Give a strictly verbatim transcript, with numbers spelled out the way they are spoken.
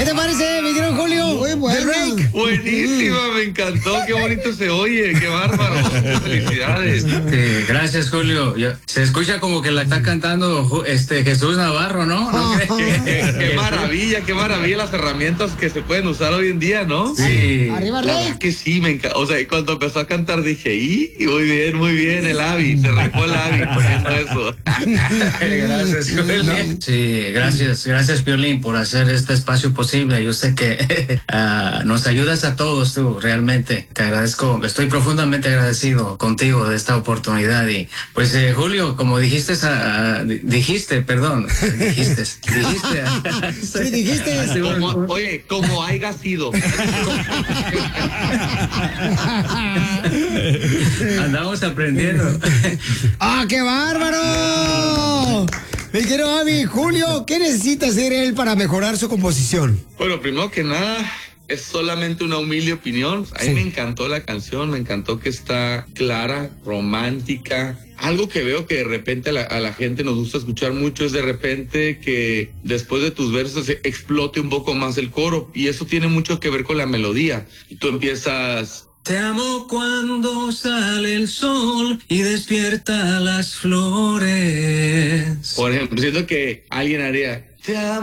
¿Qué te parece, mi querido Julio? Muy bueno. Buenísima, me encantó, qué bonito se oye, qué bárbaro. Felicidades. Sí, gracias, Julio. Yo- se escucha como que la está cantando Ju- este Jesús Navarro, ¿no? ¿No crees que- Qué, qué maravilla, qué maravilla las herramientas que se pueden usar hoy en día, ¿no? Sí. Arriba, La Rey. verdad que sí, me encanta. O sea, y cuando empezó a cantar dije, ¡y! Muy bien, muy bien, el Avi, se rifó el Avi poniendo eso. Gracias, Piolín. Sí, gracias, gracias, Piolín, por hacer este espacio posible. Yo sé que ah, nos ayudas a todos tú, realmente. Te agradezco, estoy profundamente agradecido contigo de esta oportunidad. Y pues, eh, Julio, como dijiste, ah, ah, di- dijiste, perdón, dijiste, dijiste. Sí, dijiste. hace un- Como- oye, como haya sido. Andamos aprendiendo. ¡Ah, qué bárbaro! Mi querido Avi, Julio, ¿qué necesita hacer él para mejorar su composición? Bueno, primero que nada, es solamente una humilde opinión. A mí Sí. me encantó la canción, me encantó que está clara, romántica. Algo que veo que de repente a la, a la gente nos gusta escuchar mucho es de repente que después de tus versos se explote un poco más el coro. Y eso tiene mucho que ver con la melodía. Y tú empiezas... Te amo cuando sale el sol y despierta las flores. Por ejemplo, siento que alguien haría... Te amo